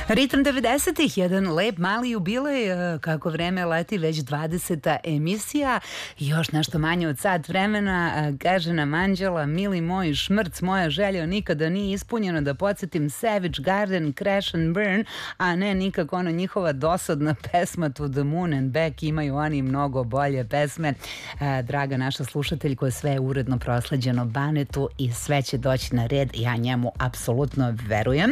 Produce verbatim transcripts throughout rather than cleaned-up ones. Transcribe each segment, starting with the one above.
Ritam devedesetih, jedan lep mali jubilej, kako vreme leti, već dvadeseta emisija, još nešto manje od sat vremena, kaže nam Anđela, mili moj šmrc, moja želja nikada nije ispunjena, da podsjetim Savage Garden, Crash and Burn, a ne nikako ono njihova dosadna pesma To the Moon and Back, imaju oni mnogo bolje pesme. Draga naša slušateljko, je sve uredno prosleđeno Banetu i sve će doći na red, ja njemu apsolutno verujem.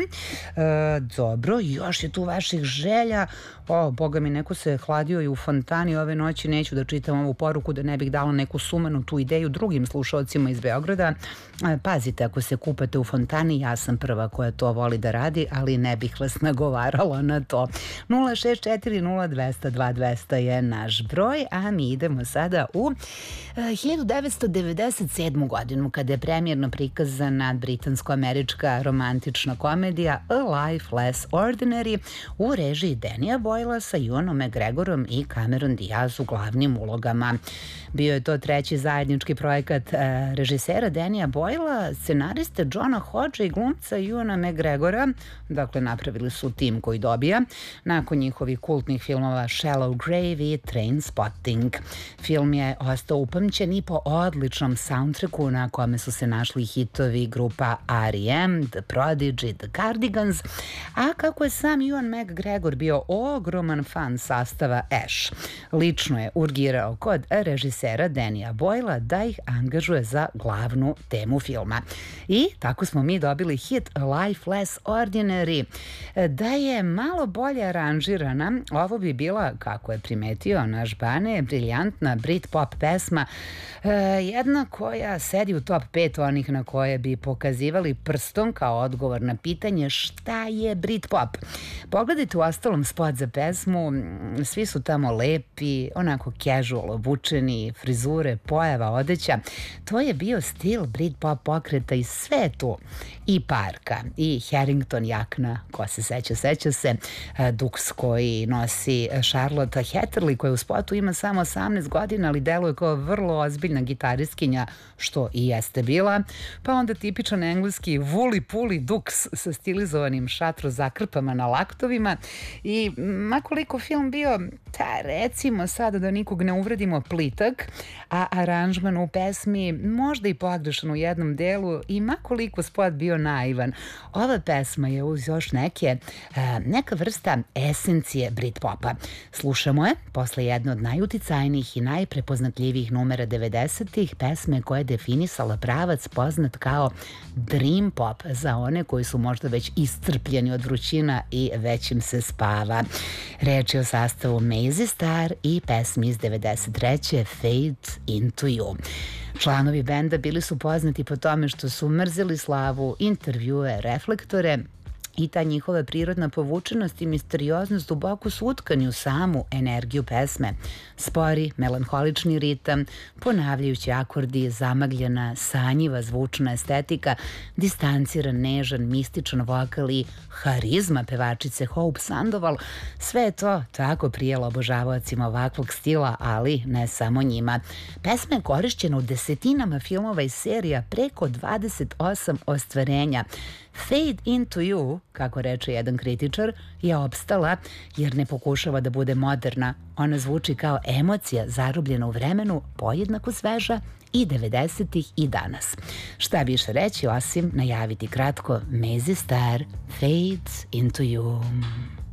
Dobro, još je tu vaših želja. O, boga mi, neko se hladio i u fontani ove noći, neću da čitam ovu poruku da ne bih dala neku sumanu tu ideju drugim slušalcima iz Beograda. Pazite, ako se kupate u fontani, ja sam prva koja to voli da radi, ali ne bih vas nagovarala na to. nula šest četiri nula dvesta dva dvesta je naš broj, a mi idemo sada u hiljadu devetsto devedeset sedmu godinu, kada je premijerno prikazana britansko-američka romantična komedija A Life Less Ordinary u režiji Danija Boylea sa Ewanom McGregorom i Cameron Diaz u glavnim ulogama. Bio je to treći zajednički projekat režisera Danija Boylea, scenariste Johna Hodgea i glumca Ewana McGregora, dakle napravili su tim koji dobija, nakon njihovih kultnih filmova Shallow Grave i Trainspotting. Film je ostao upamćen i po odličnom soundtracku na kome su se našli hitovi grupa R E M, The Prodigy, The Cardigans, a kako je sam Ewan McGregor bio ogroman fan sastava Ash, lično je urgirao kod režisera Danija Boylea da ih angažuje za glavnu temu filma. I tako smo mi dobili hit Life Less Ordinary. Da je malo bolje aranžirana, ovo bi bila, kako je primetio naš Bane, briljantna Britpop pesma, jedna koja sedi u top pet onih na koje bi pokazivali prstom kao odgovor na pitanje šta je Britpop. Pogledajte u ostalom spot za pesmu, svi su tamo lepi, onako casual obučeni, frizure, pojava, odeća. To je bio stil Britpop pokreta i sve tu. I parka, i Harrington jakna, ko se seća, seća se, duks koji nosi Charlotte Hatterley, koja u spotu ima samo osamnaest godina, ali deluje kao vrlo ozbiljna gitaristkinja, što i jeste bila. Pa onda tipičan engleski vuli-puli duks sa stilizovanim šatro zakrpama na laktovima. I makoliko film bio, ta, recimo sada da nikog ne uvredimo, plitak, a aranžman u pesmi možda i pogrešan u jednom delu, i makoliko spot bio naivan, ova pesma je uz još neke, neka vrsta esencije Britpopa. Slušamo je posle jedne od najuticajnijih i najprepoznatljivijih numera devedesetih, pesme koja je definisala pravac poznat kao Dream Pop za one koji su možda već iscrpljeni od vrućina i već im se spava. Reč je o sastavu Mazzy Star i pesmi iz devedeset treće Fade Into You. Članovi benda bili su poznati po tome što su mrzeli slavu, intervjue, reflektore, i ta njihova prirodna povučenost i misterioznost duboko su utkani u samu energiju pesme. Spori, melanholični ritam, ponavljajući akordi, zamagljena, sanjiva zvučna estetika, distanciran, nežan, mističan vokal i harizma pevačice Hope Sandoval, sve je to tako prijelo obožavaocima ovakvog stila, ali ne samo njima. Pesma je korišćena u desetinama filmova i serija, preko dvadeset osam ostvarenja. Fade Into You, kako reče jedan kritičar, je opstala jer ne pokušava da bude moderna. Ona zvuči kao emocija zarobljena u vremenu, pojednako sveža i devedesetih i danas. Šta više reći osim najaviti kratko Mazzy Star, Fade Into You.